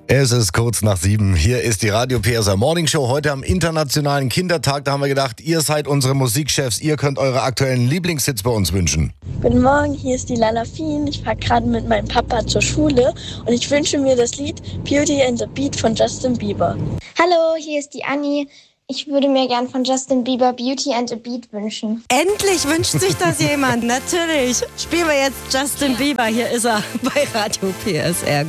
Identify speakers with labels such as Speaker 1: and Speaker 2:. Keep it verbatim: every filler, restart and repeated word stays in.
Speaker 1: Es ist kurz nach sieben. Hier ist die Radio P S R Morning Show. Heute am Internationalen Kindertag. Da haben wir gedacht, ihr seid unsere Musikchefs. Ihr könnt eure aktuellen Lieblingshits bei uns wünschen.
Speaker 2: Guten Morgen, hier ist die Lala Fien. Ich fahre gerade mit meinem Papa zur Schule und ich wünsche mir das Lied Beauty and the Beat von Justin Bieber.
Speaker 3: Hallo, hier ist die Anni. Ich würde mir gern von Justin Bieber Beauty and a Beat wünschen.
Speaker 4: Endlich wünscht sich das jemand, natürlich. Spielen wir jetzt Justin Bieber. Hier ist er bei Radio P S R.